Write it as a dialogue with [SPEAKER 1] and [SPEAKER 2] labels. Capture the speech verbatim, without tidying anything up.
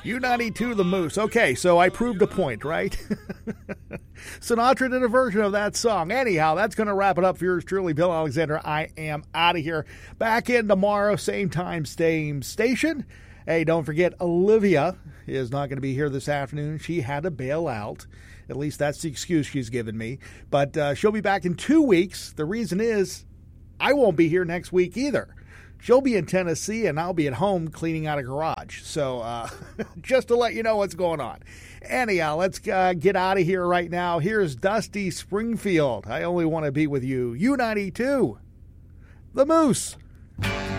[SPEAKER 1] U ninety-two, The Moose. Okay, so I proved a point, right? Sinatra did a version of that song. Anyhow, that's going to wrap it up for yours truly, Bill Alexander. I am out of here. Back in tomorrow, same time, same station. Hey, don't forget, Olivia is not going to be here this afternoon. She had to bail out. At least that's the excuse she's given me. But uh, she'll be back in two weeks. The reason is I won't be here next week either. She'll be in Tennessee, and I'll be at home cleaning out a garage. So uh, just to let you know what's going on. Anyhow, let's uh, get out of here right now. Here's Dusty Springfield. I only want to be with you. U ninety-two, The Moose.